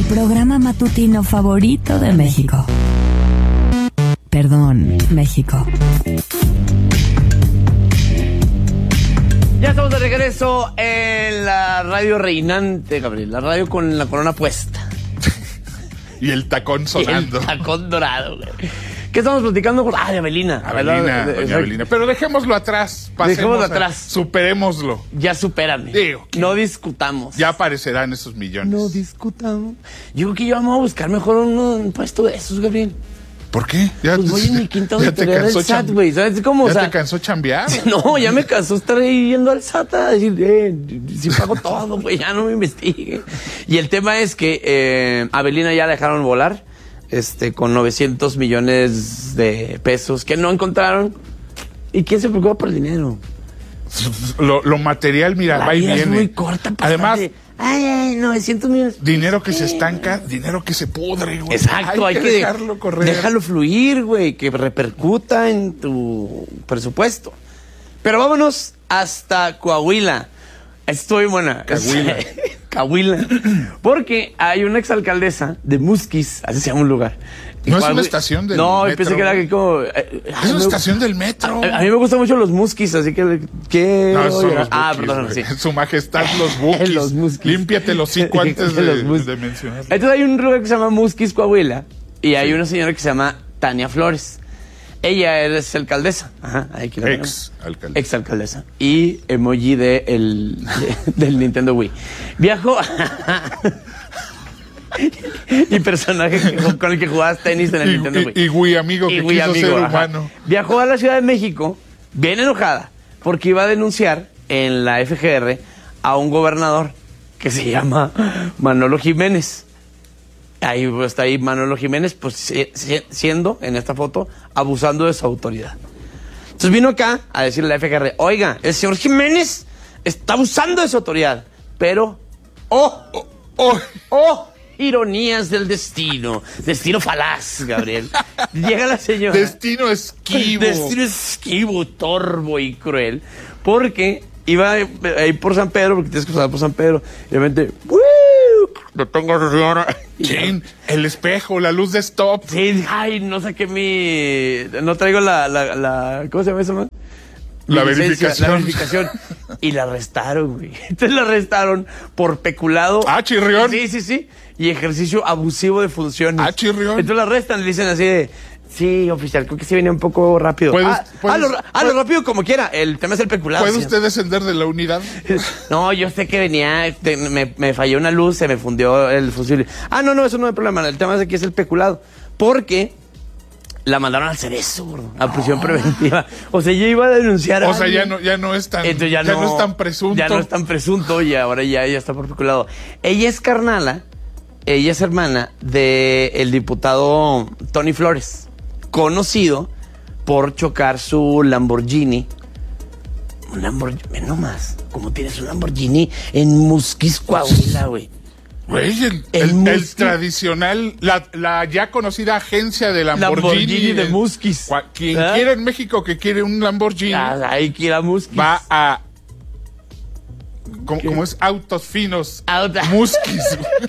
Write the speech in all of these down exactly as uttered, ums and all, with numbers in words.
programa matutino favorito de México. Perdón, México. Ya estamos de regreso en la radio reinante, Gabriel. La radio con la corona puesta. Y el tacón sonando. Y el tacón dorado, güey. ¿Qué estamos platicando? Ah, de Avelina. Avelina, de, de, doña Avelina. Pero dejémoslo atrás. Dejémoslo atrás. A, superémoslo. Ya supérame. Digo, no discutamos. Ya aparecerán esos millones. No discutamos. Yo creo que yo vamos a buscar mejor un, un puesto de esos, Gabriel. ¿Por qué? Ya, pues voy en mi quinta auditoría del S A T, güey. ¿Sabes cómo? ¿Ya o sea, te cansó chambear? No, ya me cansó estar ahí yendo al S A T a decir, eh, si pago todo, güey, ya no me investigue. Y el tema es que eh, Avelina ya la dejaron volar, este, con novecientos millones de pesos que no encontraron. ¿Y quién se preocupa por el dinero? Lo, lo material, mira, la va y vida viene. Es muy corta. Además, de, ay, ay, novecientos millones. Dinero que se estanca, dinero que se pudre, güey. Exacto, hay, hay que, que dejarlo correr. Déjalo fluir, güey, que repercuta en tu presupuesto. Pero vámonos hasta Coahuila. Estoy buena. Coahuila. Coahuila. Porque hay una exalcaldesa de Musquis, así se llama un lugar. No es una estación del no, metro. No, pensé que era que como... Eh, es una estación del metro. A, a mí me gustan mucho los Musquis, así que... que no, son los ah, bookies, perdón, sí. Su majestad, los Bookies. los Musquis. Límpiate los hocico antes de, de mencionar. Entonces hay un lugar que se llama Musquis, Coahuila, y hay sí. una señora que se llama Tania Flores. Ella es alcaldesa. Ajá, ahí quiero Ex alcaldesa. Ex alcaldesa. Y emoji de el, de, del Nintendo Wii. Viajó... y personaje que, con el que jugabas tenis en el y, Nintendo Wii. Y, y Wii amigo que Wii quiso amigo, ser ajá. humano. Viajó a la Ciudad de México, bien enojada, porque iba a denunciar en la F G R a un gobernador que se llama Manolo Jiménez. Ahí está ahí Manolo Jiménez, pues siendo, en esta foto, abusando de su autoridad. Entonces vino acá a decirle a la F G R, oiga, el señor Jiménez está abusando de su autoridad, pero, oh, oh, oh, oh, ironías del destino. Destino falaz, Gabriel. Llega la señora. Destino esquivo. Destino esquivo, torvo y cruel. Porque iba ahí por San Pedro, porque tienes que pasar por San Pedro. Y de repente, ¡Woo! Lo tengo a señora. ¿Quién? El espejo, la luz de stop. Sí, ay, no saqué mi... No traigo la... la, la ¿cómo se llama eso, man? La licencia, verificación. La verificación. Y la arrestaron, güey. Entonces la arrestaron por peculado. Ah, chirrión. Sí, sí, sí. Y ejercicio abusivo de funciones. Ah, chirrión. Entonces la arrestan y le dicen así de... Sí, oficial, creo que sí venía un poco rápido. ¿Puedes, ah, puedes, ah, lo, ah, lo rápido como quiera. El tema es el peculado. ¿Puede ¿sí? usted descender de la unidad? No, yo sé que venía, te, me, me falló una luz, se me fundió el fusible. Ah, no, no, eso no es problema. El tema es que es el peculado. Porque la mandaron al Cerezo, a prisión no. preventiva. O sea, ella iba a denunciar a O sea, alguien. ya no, ya no es tan, ya, ya no, no es tan presunto. Ya no es tan presunto y ahora ya, ya está por peculado. Ella es carnala, ella es hermana de el diputado Tony Flores, conocido por chocar su Lamborghini. Un Lamborghini, no más. ¿Cómo tienes un Lamborghini en Musquis, Coahuila, güey? Güey, el, el, el tradicional, la, la ya conocida agencia de Lamborghini. Lamborghini de Musquis. Quien ¿Ah? quiera en México que quiere un Lamborghini. Ah, ahí quiera Musquis. Va a... ¿Cómo, ¿Cómo es? Autos finos. Auto. Musquis.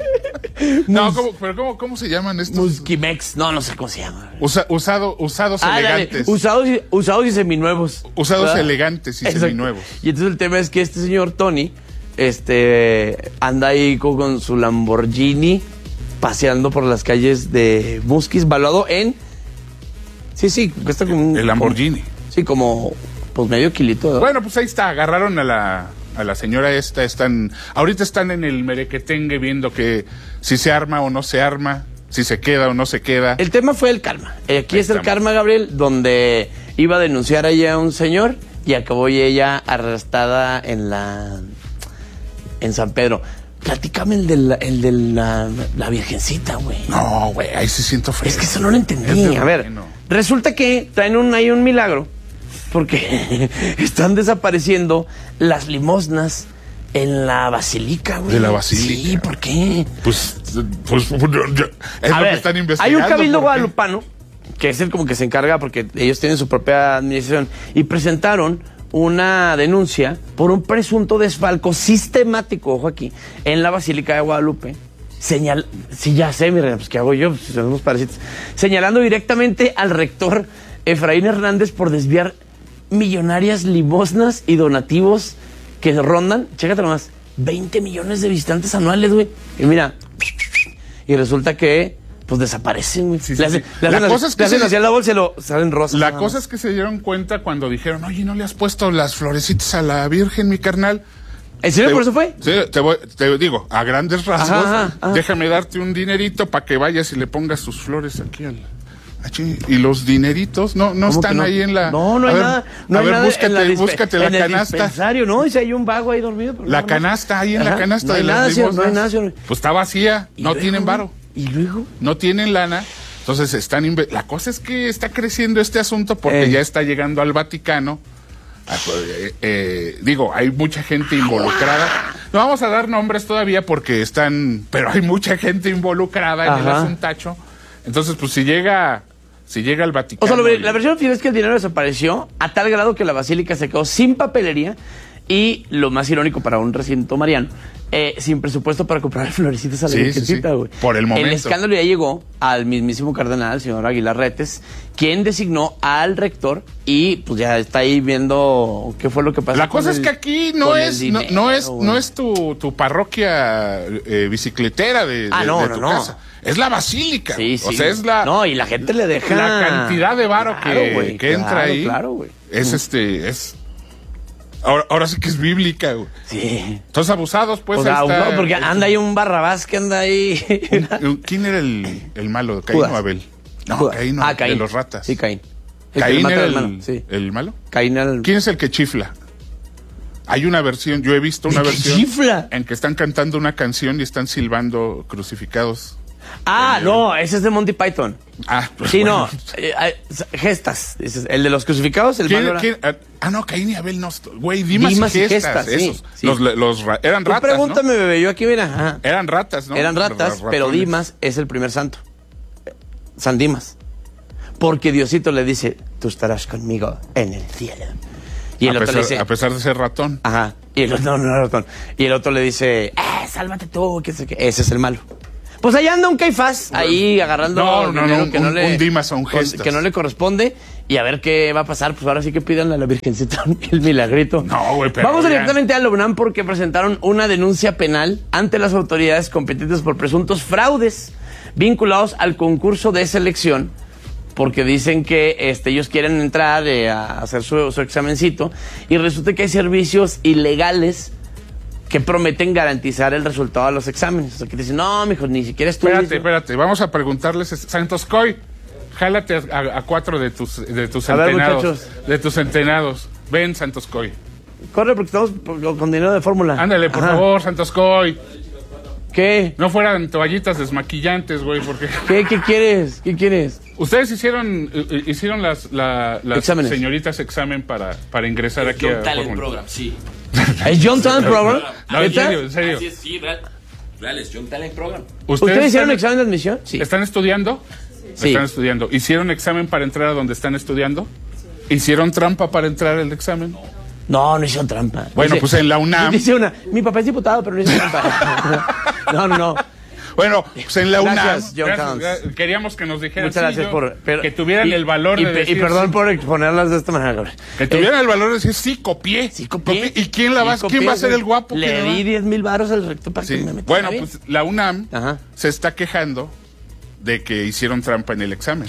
No, ¿cómo, pero cómo, ¿cómo se llaman estos? Musquimex. No, no sé cómo se llama. Usa, usado, usados ah, elegantes. Dale. Usados y, usados y seminuevos. Usados ¿verdad? elegantes y Exacto. seminuevos. Y entonces el tema es que este señor Tony este, anda ahí con, con su Lamborghini paseando por las calles de Musquis, valuado en... Sí, sí, cuesta como un... El Lamborghini. Como, sí, como pues medio kilito. ¿no? Bueno, pues ahí está, agarraron a la... A la señora esta, están, ahorita están en el merequetengue viendo que si se arma o no se arma, si se queda o no se queda. El tema fue el karma. Aquí Ahí es estamos. el karma, Gabriel, donde iba a denunciar a ella a un señor y acabó ella arrestada en la en San Pedro. Platícame el de la, el de la, la virgencita, güey. No, güey, ahí sí siento feo. Es que eso no lo entendí. A ver, bueno. Resulta que traen un, hay un milagro. Porque están desapareciendo las limosnas en la basílica, güey. De la basílica. Sí, ¿por qué? Pues, pues, pues ya, es a lo ver, que están investigando. Hay un cabildo guadalupano, que es el como que se encarga, porque ellos tienen su propia administración, y presentaron una denuncia por un presunto desfalco sistemático, ojo aquí, en la Basílica de Guadalupe, Señal... Sí, ya sé, mi reina, pues ¿qué hago yo? Pues somos parecitos. Señalando directamente al rector Efraín Hernández por desviar millonarias limosnas y donativos que rondan, chécate nomás, veinte millones de visitantes anuales, güey. Y mira, y resulta que, pues desaparecen, güey. Sí, sí, le hacen, sí. le La hacen, cosa así, es que le hacen se- así a la bolsa y lo salen rosas. La nada cosa más. es que se dieron cuenta cuando dijeron, oye, ¿no le has puesto las florecitas a la Virgen, mi carnal? ¿En serio Te- por eso fue? Sí, te, voy- te digo, a grandes rasgos, Ajá, ajá, ajá. déjame darte un dinerito para que vayas y le pongas sus flores aquí al... aquí. Y los dineritos no no ¿Cómo están que no? ahí en la... No, no a hay ver, nada. No a hay ver, nada búscate, en la dispe- búscate la en el canasta. dispensario, ¿no? Y si hay un vago ahí dormido. pero La nada más. canasta, ahí en la Ajá, canasta no hay de nada, las señor, no hay limosnas. nada, señor. Pues está vacía, ¿Y no luego? tienen varo, ¿Y luego? no tienen lana. Entonces están... inve- La cosa es que está creciendo este asunto porque Eh. ya está llegando al Vaticano. Ah, pues, eh, eh, digo, hay mucha gente involucrada. No vamos a dar nombres todavía porque están... Pero hay mucha gente involucrada en el Ajá. asuntacho. Entonces, pues si llega... Si llega al O Vaticano... sea, lo- y- la versión oficial es que el dinero desapareció a tal grado que la basílica se quedó sin papelería y, lo más irónico para un recinto mariano, eh, sin presupuesto para comprar florecitas a la Sí, sí, virgencita, sí. güey. Por el momento. El escándalo ya llegó al mismísimo cardenal, señor Aguilar Retes, quien designó al rector y pues ya está ahí viendo qué fue lo que pasó. La con cosa es el- que aquí no con el es, no, dinero, no es, güey. no es tu, tu parroquia eh, bicicletera de, de- Ah, no, de no, tu no. casa. Es la basílica. Sí, O sí. sea, es la, No, y la gente le deja... la cantidad de varo Claro, que, güey, que entra claro, ahí. Claro, güey. Es este, es. Ahora, ahora sí que es bíblica, güey. Sí. Entonces abusados, pues. o sea, ahí está- no, porque anda ahí un Barrabás que anda ahí... Un- ¿Quién era el, el malo? ¿Caín Judas. o Abel? No, Judas. Caín, no, Ah, Caín. de los ratas. Sí, Caín. El que le Caín mata era al el, hermano, sí. el malo. Caín al... ¿Quién es el que chifla? Hay una versión, yo he visto una ¿El que versión chifla? en que están cantando una canción y están silbando crucificados. Ah, El- no, ese es de Monty Python. Ah, pues Sí, bueno. no. eh, eh, gestas. Ese es el de los crucificados, el ¿Quién- malo era- quién- ah, ah, no, Caín y Abel no. Güey, Dimas, Dimas y y Gestas, Gestas, sí, esos. sí. Los, los ra- eran Tú ratas, pregúntame, ¿no? bebé, yo aquí, mira. Ajá. Eran ratas, ¿no? Eran ratas, Ra- pero ratones. Dimas es el primer santo. San Dimas. Porque Diosito le dice, tú estarás conmigo en el cielo. Y el a, otro pesar, le dice... a pesar de ser ratón. Ajá. Y el otro, no, no, ratón. Y el otro le dice, eh, sálvate tú, que sé qué. Ese es el malo. Pues allá anda un Caifás, ahí agarrando No, no, dinero no, que un- no le... un Dimas a un con- Gestas. Que no le corresponde. Y a ver qué va a pasar. Pues ahora sí que pidan a la Virgencita el milagrito. No, güey, pero Vamos ya- directamente a la UNAM porque presentaron una denuncia penal ante las autoridades competentes por presuntos fraudes vinculados al concurso de selección. Porque dicen que este, ellos quieren entrar eh, a hacer su, su examencito y resulta que hay servicios ilegales que prometen garantizar el resultado de los exámenes. O sea, que dicen, no, mijo, ni siquiera estudies. Espérate, espérate, vamos a preguntarles. Santos Coy, jálate a, a- a cuatro de tus, de tus A ver, centenados. muchachos. De tus centenados. Ven, Santos Coy. Corre porque estamos por- con dinero de fórmula. Ándale, por Ajá. favor, Santos Coy. ¿Qué? No fueran toallitas desmaquillantes, güey, porque... ¿Qué? ¿Qué quieres? ¿Qué quieres? Ustedes hicieron eh, eh, hicieron las, la- las Exámenes. señoritas examen para, para ingresar aquí a Young Talent Fórmula. Program, sí. ¿Es John Talent Program? No, en ¿Neta? serio, en serio. Así es, sí, real. Real es Young Talent Program. ¿Ustedes hicieron están, examen de admisión? Sí. ¿Están estudiando? Sí. Están estudiando. ¿Hicieron examen para entrar a donde están estudiando? ¿Hicieron trampa para entrar al examen? No, no hicieron trampa. Bueno, Dice- pues en la UNAM. Dice una, mi papá es diputado, pero no hizo trampa. No, no, no. Bueno, pues en la Gracias, UNAM. John gracias, Towns. gracias, queríamos que nos dijeran. Muchas sí, gracias yo- por... pero- que tuvieran y- el valor y, de pe- decir. Y perdón sí. por exponerlas de esta manera, Gabriel. Que tuvieran el valor de decir, sí, copié. Sí, copié. ¿Y quién, la va, Sí, quién va a ser copié, el guapo? Le que me va- di diez mil baros al rector para Sí. que me metiera Bueno, bien. pues la UNAM Ajá. se está quejando de que hicieron trampa en el examen.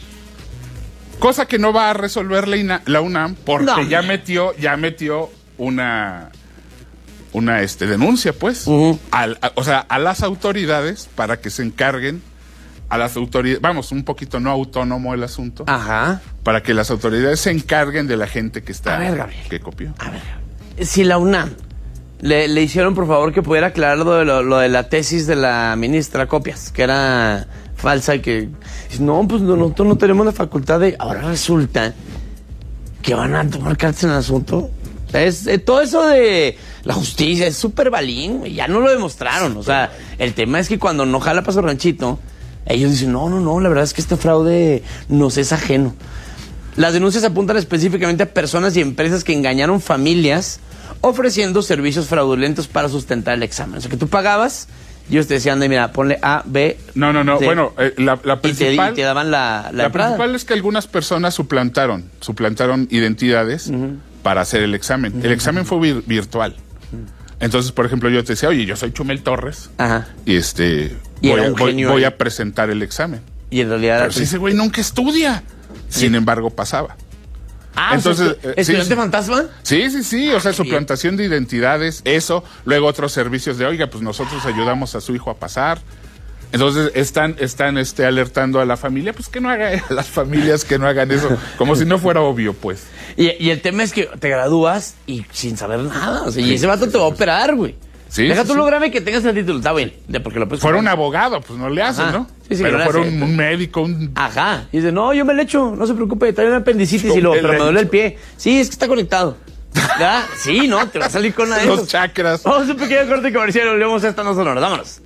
Cosa que no va a resolver la, INA- la UNAM porque No, ya hombre. metió, ya metió una una este denuncia, pues, Ujú. al- a- o sea, a las autoridades para que se encarguen a las autoridades, vamos, un poquito no autónomo el asunto, Ajá. para que las autoridades se encarguen de la gente que está A ver, Gabriel. que copió. A ver, si la UNAM le, le hicieron, por favor, que pudiera aclarar lo de, lo, lo de la tesis de la ministra Copias, que era falsa y que... No, pues no, nosotros no tenemos la facultad de... Ahora resulta que van a tomar cartas en el asunto. O sea, es, eh, todo eso de la justicia es súper balín, güey, ya no lo demostraron. O sea, el tema es que cuando no jala para su ranchito, ellos dicen, no, no, no, la verdad es que este fraude nos es ajeno. Las denuncias apuntan específicamente a personas y empresas que engañaron familias ofreciendo servicios fraudulentos para sustentar el examen. O sea, que tú pagabas Y ellos te decían, de, mira, ponle A, B. No, no, no. C, Bueno, eh, la, la y, te, y principal... te daban la, la, La entrada. principal es que algunas personas suplantaron, suplantaron identidades uh-huh. para hacer el examen. Uh-huh. El examen fue vir- virtual. Uh-huh. Entonces, por ejemplo, yo te decía, oye, yo soy Chumel Torres. Ajá. Y este y voy, era un voy, genio voy ahí. a presentar el examen. Y en realidad... Pero si ese güey nunca estudia. Sin ¿Sí? embargo, pasaba. Ah, entonces, o sea, eh, ¿estudiante sí, fantasma? Sí, sí, sí, o sea, Ah, suplantación de identidades, eso, luego otros servicios de, oiga, pues nosotros ayudamos a su hijo a pasar. Entonces están, están este, alertando a la familia, pues que no hagan, a las familias que no hagan eso, como si no fuera obvio, pues. Y, y el tema es que te gradúas y sin saber nada, o sea, Sí, y ese vato sí, te va a sí. operar, güey. Sí, Deja sí, tú sí. lograrme que tengas el título, está bien, de porque lo puedes Fuera un comprar. abogado, pues no le hacen, Ajá. ¿no? Sí, sí, Pero que no le fuera hace. un, un médico, un... Ajá. Y dice, no, yo me le echo, no se preocupe, trae una apendicitis Yo y lo, me pero le me duele el echo. pie. Sí, es que está conectado. ¿Ya? Sí, no, te va a salir con una de Los esas. chakras. Vamos a un pequeño corte comercial y volvemos a esta no sonora. Vámonos.